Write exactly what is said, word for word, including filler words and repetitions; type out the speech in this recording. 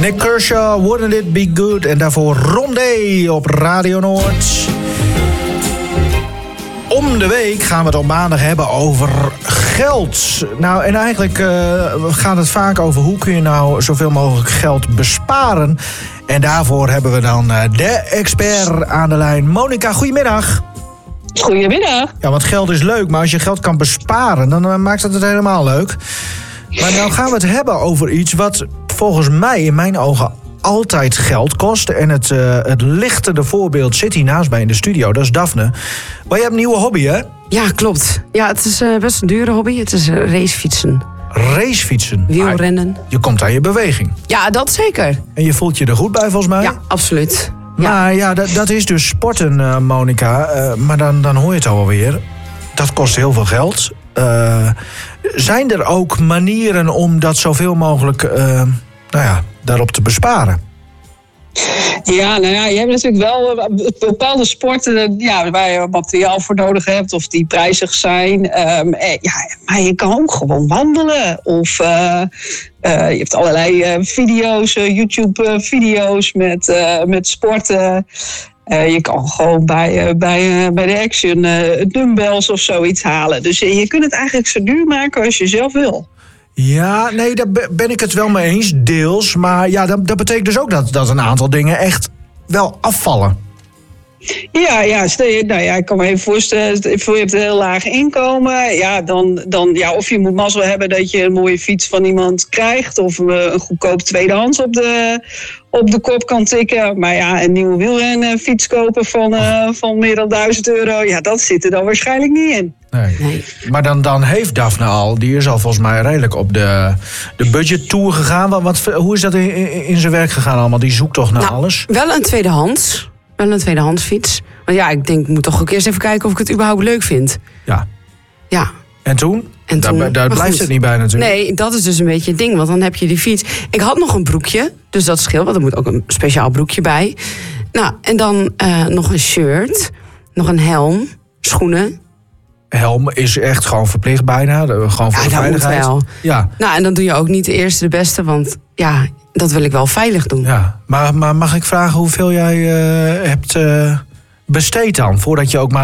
Nick Kershaw, Wouldn't It Be Good? En daarvoor Rondé op Radio Noord. Om de week gaan we het op maandag hebben over geld. Nou, en eigenlijk uh, gaat het vaak over hoe kun je nou zoveel mogelijk geld besparen. En daarvoor hebben we dan uh, de expert aan de lijn. Monica, goedemiddag. Goedemiddag. Ja, want geld is leuk, maar als je geld kan besparen, dan uh, maakt het het helemaal leuk. Maar nou gaan we het hebben over iets wat volgens mij in mijn ogen altijd geld kost. En het, uh, het lichtende voorbeeld zit hier naast mij in de studio. Dat is Daphne. Maar je hebt een nieuwe hobby, hè? Ja, klopt. Ja, het is uh, best een dure hobby. Het is uh, racefietsen. Racefietsen? Wielrennen. Ah, je komt aan je beweging. Ja, dat zeker. En je voelt je er goed bij, volgens mij? Ja, absoluut. Maar ja, ja dat, dat is dus sporten, uh, Monica. Uh, maar dan, dan hoor je het alweer. Dat kost heel veel geld. Uh, zijn er ook manieren om dat zoveel mogelijk uh, nou ja, daarop te besparen? Ja, nou ja, je hebt natuurlijk wel bepaalde sporten ja, waar je materiaal voor nodig hebt of die prijzig zijn. Um, eh, ja, maar je kan ook gewoon wandelen. Of uh, uh, je hebt allerlei uh, video's, uh, YouTube-video's met, uh, met sporten. Uh, je kan gewoon bij, uh, bij, uh, bij de Action uh, dumbbells of zoiets halen. Dus uh, je kunt het eigenlijk zo duur maken als je zelf wil. Ja, nee, daar ben ik het wel mee eens, deels. Maar ja, dat, dat betekent dus ook dat, dat een aantal dingen echt wel afvallen. Ja, ja, stel je, nou ja, ik kan me even voorstellen, je hebt een heel laag inkomen. Ja, dan, dan, ja, of je moet mazzel hebben dat je een mooie fiets van iemand krijgt. Of een goedkoop tweedehands op de, op de kop kan tikken. Maar ja, een nieuwe wielrenfiets kopen van, uh, van meer dan duizend euro. Ja, dat zit er dan waarschijnlijk niet in. Nee. nee. Maar dan, dan heeft Daphne al, die is al volgens mij redelijk op de, de budgettour gegaan. Wat, wat, hoe is dat in, in, in zijn werk gegaan allemaal? Die zoekt toch naar nou, alles? Wel een tweedehands. Wel een tweedehands fiets. Want ja, ik denk, ik moet toch ook eerst even kijken of ik het überhaupt leuk vind. Ja. Ja. En toen? En toen daar daar blijft goed. Het niet bij natuurlijk. Nee, dat is dus een beetje het ding. Want dan heb je die fiets. Ik had nog een broekje, dus dat scheelt. Want er moet ook een speciaal broekje bij. Nou, en dan uh, nog een shirt. Nog een helm. Schoenen. Helm is echt gewoon verplicht bijna. Gewoon voor ja, de veiligheid. Wel. Ja. Nou, en dan doe je ook niet de eerste de beste. Want ja, dat wil ik wel veilig doen. Ja. Maar, maar mag ik vragen hoeveel jij uh, hebt uh, besteed dan? Voordat je ook maar